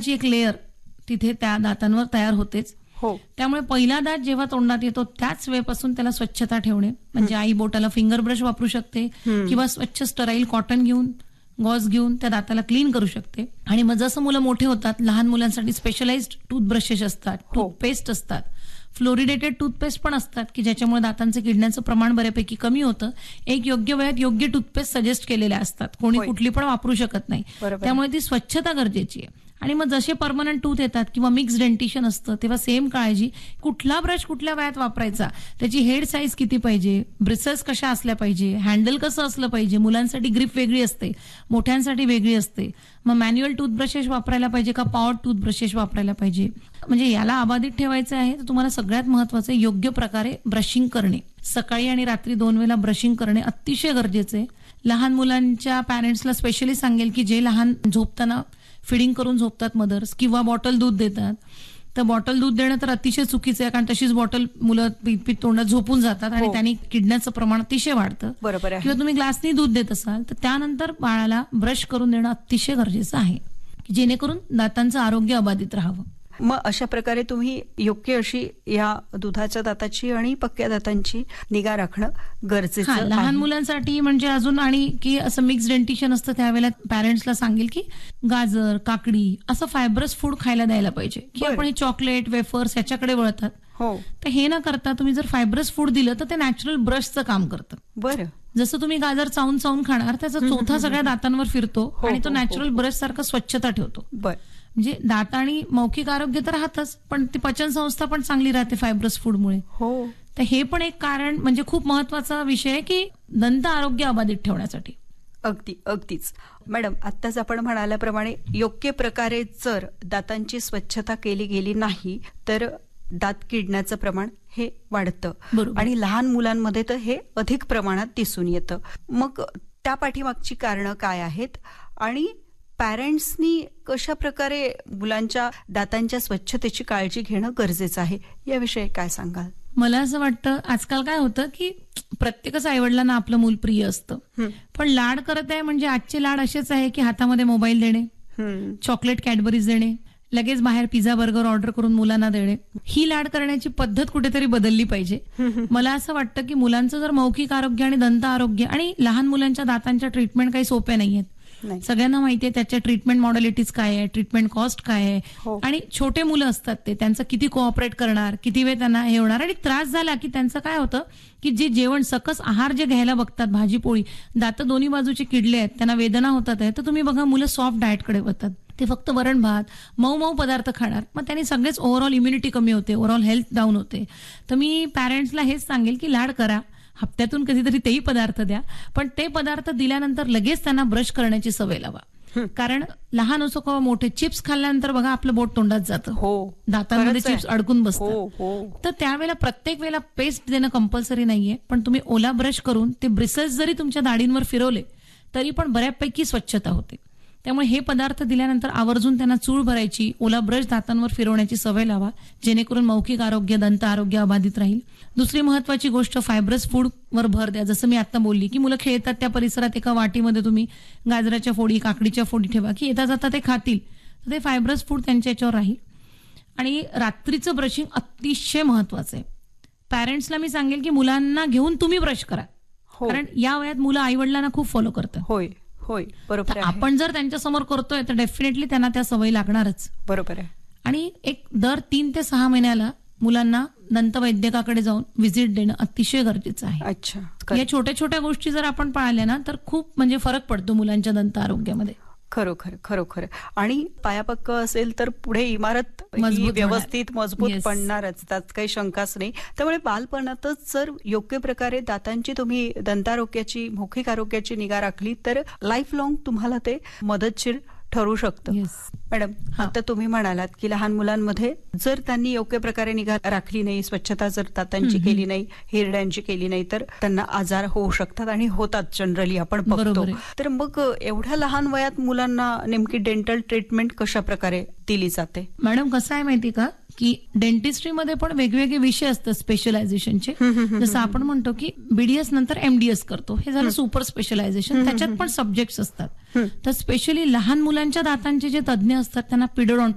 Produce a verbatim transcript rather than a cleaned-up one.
प्रकारची एक लेअर तिथे त्या दातांवर तयार होतेच. हो. त्यामुळे पहिला दात जेव्हा तोंडात येतो त्याच वेळेपासून त्याला स्वच्छता ठेवणे, म्हणजे आई बोटाला फिंगर ब्रश वापरू शकते किंवा स्वच्छ स्टराईल कॉटन घेऊन गॉज घेऊन त्या दाताला क्लीन करू शकते. आणि मग जसं मुलं मोठे होतात, लहान मुलांसाठी स्पेशलाइज्ड टूथब्रशेस असतात, टूथपेस्ट असतात, फ्लोरिडेटेड टूथपेस्ट पण असतात की ज्याच्यामुळे दातांचं किडण्याचं प्रमाण बऱ्यापैकी कमी होतं. एक योग्य वेळात योग्य टूथपेस्ट सजेस्ट केलेल्या असतात, कोणी कुठली पण वापरू शकत नाही. त्यामुळे ती स्वच्छता गरजेची आहे. आणि मग जसे परमनंट टूथ येतात किंवा मिक्स डेंटिशन असतं तेव्हा सेम काळजी, कुठला ब्रश कुठल्या वयात वापरायचा, त्याची हेड साईज किती पाहिजे, ब्रिसल्स कशा असल्या पाहिजे, हँडल कसं असलं पाहिजे, मुलांसाठी ग्रिप वेगळी असते, मोठ्यांसाठी वेगळी असते. मग मॅन्युअल टूथब्रशेस वापरायला पाहिजे का पॉवर टूथब्रशेस वापरायला पाहिजे. म्हणजे याला अबाधित ठेवायचं आहे तर तुम्हाला सगळ्यात महत्वाचं योग्य प्रकारे ब्रशिंग करणे. सकाळी आणि रात्री दोन वेळा ब्रशिंग करणे अतिशय गरजेचं आहे. लहान मुलांच्या पॅरेंट्सला स्पेशली सांगेल की जे लहान झोपताना फिडिंग करून झोपतात मदर्स किंवा बॉटल दूध देतात, तर बॉटल दूध देणं तर अतिशय चुकीचं आहे, कारण तशीच बॉटल मुलं पीत पीत तोंडात झोपून जातात आणि त्यांनी किडण्याचं प्रमाण अतिशय वाढतं. बरोबर आहे. किंवा तुम्ही ग्लासनी दूध देत असाल तर त्यानंतर बाळाला ब्रश करून देणं अतिशय गरजेचं आहे, जेणेकरून दातांचं आरोग्य अबाधित राहावं. मग अशा प्रकारे तुम्ही योग्य अशी या दुधाच्या दाताची आणि पक्क्या दातांची निगा राखणं गरजेचं आहे. लहान मुलांसाठी म्हणजे अजून आणि की असं मिक्स डेंटिशन असतं त्यावेळेला पॅरेंट्सला सांगेल की गाजर, काकडी असं फायब्रस फूड खायला द्यायला पाहिजे. की आपण हे चॉकलेट, वेफर्स याच्याकडे वळतात. हो. तर हे न करता तुम्ही जर फायब्रस फूड दिलं तर ते नॅचरल ब्रशचं काम करतं. बरं. जसं तुम्ही गाजर चावून चावून खाणार त्याचा चौथा सगळ्या दातांवर फिरतो आणि तो नॅचरल ब्रश सारखं स्वच्छता ठेवतो. बरं. म्हणजे दात आणि मौखिक आरोग्य तर राहतच, पण ती पचन संस्था पण चांगली राहते फायब्रस फूडमुळे. हो. तर हे पण एक कारण म्हणजे खूप महत्वाचा विषय आहे की दंत आरोग्य अबाधित ठेवण्यासाठी. अगदी अगदीच. मॅडम, आत्ताच आपण म्हणाल्याप्रमाणे योग्य प्रकारे जर दातांची स्वच्छता केली गेली नाही तर दात किडण्याचं प्रमाण हे वाढतं आणि लहान मुलांमध्ये तर हे अधिक प्रमाणात दिसून येतं. मग त्या पाठीमागची कारणं काय आहेत आणि पॅरेंट्सनी कशा प्रकारे मुलांच्या दातांच्या स्वच्छतेची काळजी घेणं गरजेचं आहे याविषयी काय सांगाल? मला असं वाटतं आजकाल काय होतं की प्रत्येकच आईवडिलांना आपलं मूल प्रिय असतं, पण लाड करत आहे म्हणजे आजचे लाड असेच आहे की हातामध्ये मोबाईल देणे, चॉकलेट कॅडबरीज देणे, लगेच बाहेर पिझ्झा बर्गर ऑर्डर करून मुलांना देणे. ही लाड करण्याची पद्धत कुठेतरी बदलली पाहिजे. मला असं वाटतं की मुलांचं जर मौखिक आरोग्य आणि दंत आरोग्य आणि लहान मुलांच्या दातांच्या ट्रीटमेंट काही सोप्या नाहीयेत. सगळ्यांना माहितीये त्याच्या ट्रीटमेंट मॉडेलिटीज काय आहे, ट्रीटमेंट कॉस्ट काय आहे, आणि छोटे मुलं असतात ते त्यांचं किती कोऑपरेट करणार, किती वेळ त्यांना हे होणार. आणि त्रास झाला की त्यांचं काय होतं की जे जेवण सकस आहार जे घ्यायला बघतात, भाजी पोळी, दात दोन्ही बाजूचे किडले आहेत, त्यांना वेदना होतात आहे, तर तुम्ही बघा मुलं सॉफ्ट डाएटकडे वळतात. ते फक्त वरण भात मऊ मऊ पदार्थ खाणार, मग त्यांनी सगळेच ओव्हरऑल इम्युनिटी कमी होते, ओव्हरऑल हेल्थ डाऊन होते. तर मी पॅरेंट्सला हेच सांगेल की लाड करा, हप्त्यातून कधीतरी तेही पदार्थ द्या, पण ते पदार्थ दिल्यानंतर लगेच त्यांना ब्रश करण्याची सवय लावा. कारण लहान असो किंवा मोठे, चिप्स खाल्ल्यानंतर बघा आपलं बोट तोंडात जातं, दातांमध्ये चिप्स अडकून बसतात. तर त्यावेळेला प्रत्येक वेळेला पेस्ट देणं कंपल्सरी नाहीये, पण तुम्ही ओला ब्रश करून ते ब्रिसल्स जरी तुमच्या दाढींवर फिरवले तरी पण बऱ्यापैकी स्वच्छता होते. त्यामुळे हे पदार्थ दिल्यानंतर आवर्जून त्यांना चूळ भरायची, ओला ब्रश दातांवर फिरवण्याची सवय लावा, जेणेकरून मौखिक आरोग्य, दंत आरोग्य अबाधित राहील. दुसरी महत्वाची गोष्ट, फायब्रस फूड वर भर द्या. जसं मी आता बोलली की मुलं खेळतात त्या परिसरात एका वाटीमध्ये तुम्ही गाजराच्या फोडी, काकडीच्या फोडी ठेवा की येता जाता ते खातील, तर ते फायब्रस फूड त्यांच्या याच्यावर राहील. आणि रात्रीचं ब्रशिंग अतिशय महत्वाचं आहे. पॅरेंट्सला मी सांगेल की मुलांना घेऊन तुम्ही ब्रश करा, कारण या वयात मुलं आई वडिलांना खूप फॉलो करतात. होय होय बरोबर. आपण जर त्यांच्या समोर करतोय तर डेफिनेटली त्यांना त्या सवयी लागणारच. बरोबर आहे. आणि एक दर तीन ते सहा महिन्याला मुलांना दंतवैद्यकाकडे जाऊन व्हिजिट देणं अतिशय गरजेचं आहे. अच्छा. या छोट्या छोट्या गोष्टी जर आपण पाळल्या ना तर खूप म्हणजे फरक पडतो मुलांच्या दंत आरोग्यामध्ये. खरोखर खरोखर. आणि पाया पक्क असेल तर पुढे इमारत व्यवस्थित मजबूत पडणारच, त्यात काही शंकाच नाही. त्यामुळे बालपणातच जर योग्य प्रकारे दातांची तुम्ही दंतारोग्याची, मौखिक आरोग्याची निगा राखली तर लाईफ लॉंग तुम्हाला ते मदतशीर ठरू शकतं. मॅडम, आता तुम्ही म्हणालात की लहान मुलांमध्ये जर त्यांनी योग्य प्रकारे निगा राखली नाही, स्वच्छता जर दातांची केली नाही, हिरड्यांची केली नाही, तर त्यांना आजार होऊ शकतात आणि होतात जनरली आपण बघतो. तर मग एवढ्या लहान वयात मुलांना नेमकी डेंटल ट्रीटमेंट कशा प्रकारे दिली जाते? मॅडम, कसं आहे माहिती का की डेंटिस्ट्रीमध्ये पण वेगवेगळे विषय असतात स्पेशलायझेशनचे. जसं आपण म्हणतो की बीडीएस नंतर एमडीएस करतो, हे झालं सुपर स्पेशलायझेशन. त्याच्यात पण सब्जेक्ट्स असतात. तर स्पेशली लहान मुलांच्या दातांचे जे तज्ञ असतात त्यांना पिडोडॉन्ट